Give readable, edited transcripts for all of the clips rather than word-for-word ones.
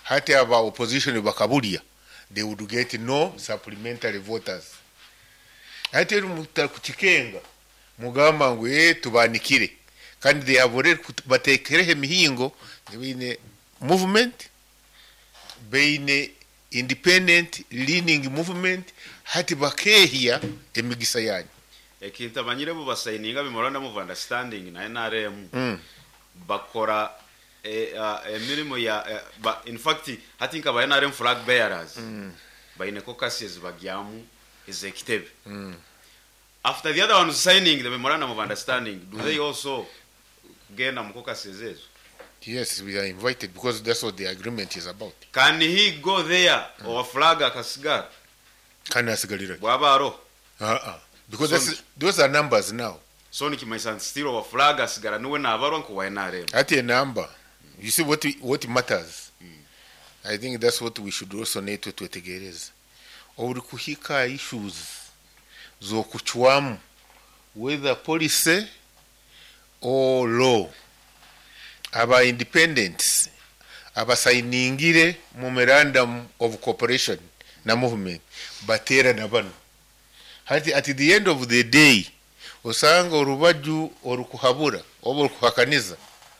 hati aba opposition bakabulia, they would get no supplementary voters. Hati mutakuchikenga mugamba ngo tubanikire kandi they have already batekerehe mihingo bine movement bine independent leaning movement hati bakehia emigisa yanyu ekintu abanyire bo basayininga memorandum of understanding na NRM bakora emirimo ya in fact hati nkaba NRM flag bearers bine caucuses bagyamu executive after the other ones signing the memorandum of understanding do they also genda mu caucuses ezo? Yes, we are invited because that's what the agreement is about. Can he go there or flag akasigara? Can asigalira? Bwabaro. Because so, those are numbers now. So nikimaisa still or flag asigara nuwe na abaro nko wa NRM. At a number. You see what matters. I think that's what we should also need to tegereza. Or kuhika issues zo kuchwamu whether policy or law. Aba independents aba signingire memorandum of cooperation na movement batera nabano hati at the end of the day osanga orubaju orukuhabura obo kuhakaniza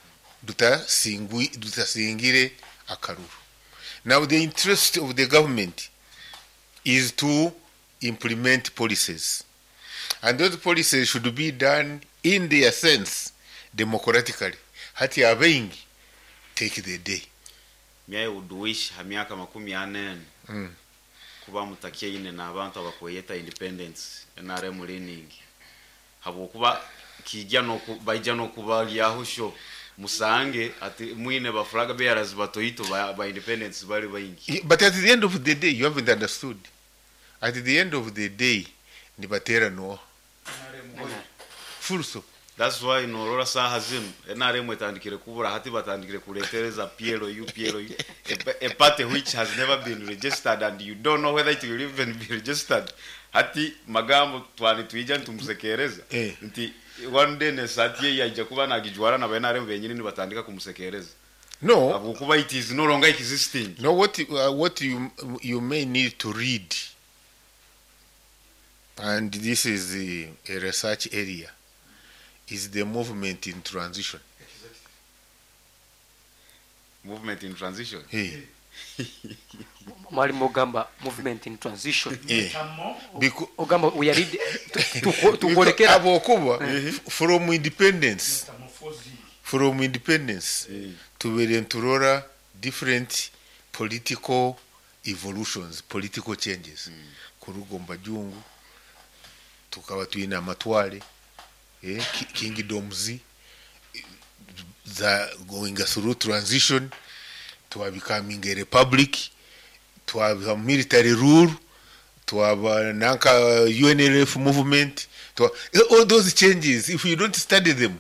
dutasingire akaruru. Now the interest of the government is to implement policies, and those policies should be done in their sense democratically. Hati abengi take the day. Mie uduish hamiaka 40 kuba mutakie ine na abantu abakoyeta independence NRM leaning habo kuba kijya no bayija no kuba lyahusho musange ati mwine ba flag bearers batoyito ba independence bali bayingi. But at the end of the day you haven't understood. At the end of the day ni batera no full stop. That's why in Aurora Sahazim, NRM etandikire kubura hati batandikire kuletereza PLU. A party which has never been registered and you don't know whether it will even be registered. Hati magambo twani tuija ntumusekereza. Nti one day nesati ya jakuba na gijwara na NRM benyini ni batandika kumusekereza. No. Abukuba it is no longer existing. No, what you may need to read, and this is a research area, is the movement in transition. Movement in transition? Hey. Mwalimu Ogamba, movement in transition. Ogamba, we are ready to kolekera abokuba from independence. From independence to Verenturora, different political evolutions, political changes. Kurugomba jungu, tukawa tuina matwale, kingdoms that going through transition to becoming a republic, to have a military rule, to have a Nanka UNLF movement, to all those changes. If you don't study them,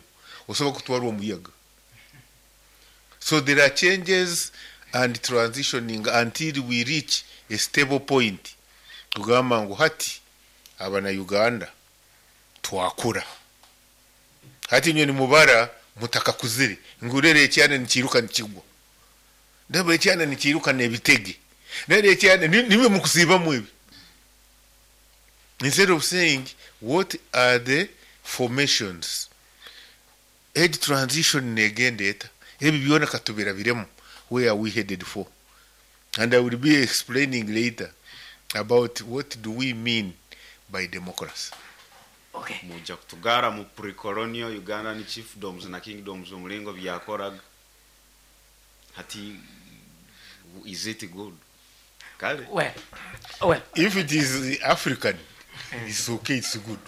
so there are changes and transitioning until we reach a stable point. Tugamba ngo hati abana Uganda twakura. Hati nyoni mubara mutaka kuziri. Ngurere cyane nikiruka nikigwa. Ndabere cyane nikiruka nebitege. Ndabere cyane niwe mukusiba mwebi. Instead of saying what are the formations, head transition again data. Ebi biona katubera biremo. Where are we headed for? And I will be explaining later about what do we mean by democracy. Okay. Muja kutugara mu pre-colonial Uganda ni chiefdoms na kingdoms umulingo byakoraga. Hati is it good? Kale? Well. If it is African, it's okay, it's good.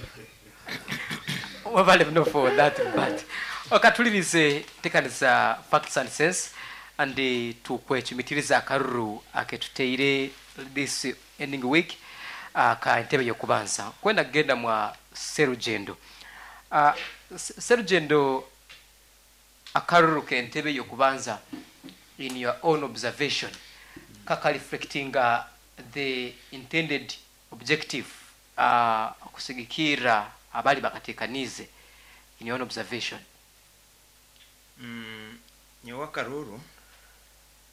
Well, I don't know for that, but okatulirize tekaniza facts and sense and to kwechimitiriza akaruru aketuteire this ending week ka ntebe yokubanza kwenda genda mwa serugendo serugendo akaruru ke ntebe yokubanza in your own observation kaka reflecting the intended objective kusigikira abali bakatekanize in your own observation. Nyowa karuru